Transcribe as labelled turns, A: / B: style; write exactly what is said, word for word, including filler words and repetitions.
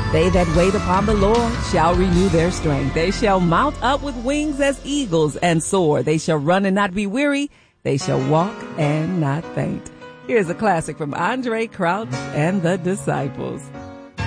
A: They that wait upon the Lord shall renew their strength. They shall mount up with wings as eagles and soar. They shall run and not be weary. They shall walk and not faint. Here's a classic from Andre Crouch and the Disciples.